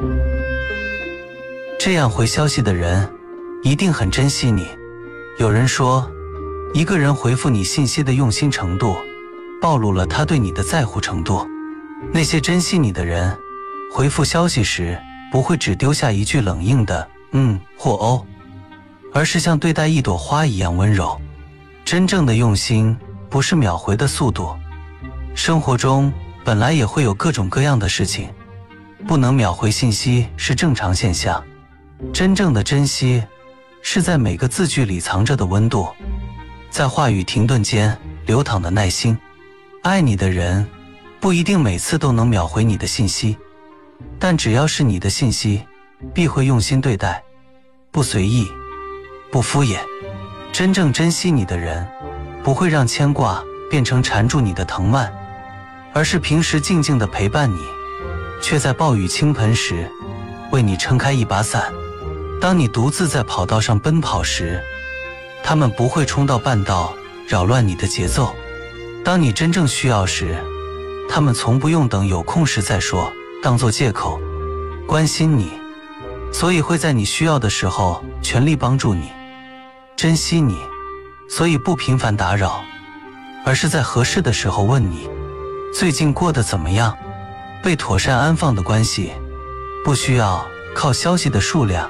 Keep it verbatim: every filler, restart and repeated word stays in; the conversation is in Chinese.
这样回消息的人一定很珍惜你。有人说，一个人回复你信息的用心程度，暴露了他对你的在乎程度。那些珍惜你的人，回复消息时不会只丢下一句冷硬的嗯或哦，而是像对待一朵花一样温柔。真正的用心不是秒回的速度，生活中本来也会有各种各样的事情，不能秒回信息是正常现象。真正的珍惜是在每个字句里藏着的温度，在话语停顿间流淌的耐心。爱你的人不一定每次都能秒回你的信息，但只要是你的信息，必会用心对待，不随意，不敷衍。真正珍惜你的人，不会让牵挂变成缠住你的藤蔓，而是平时静静地陪伴你，却在暴雨倾盆时为你撑开一把伞。当你独自在跑道上奔跑时，他们不会冲到半道扰乱你的节奏。当你真正需要时，他们从不用等有空时再说当作借口。关心你，所以会在你需要的时候全力帮助你；珍惜你，所以不频繁打扰，而是在合适的时候问你最近过得怎么样。被妥善安放的关系，不需要靠消息的数量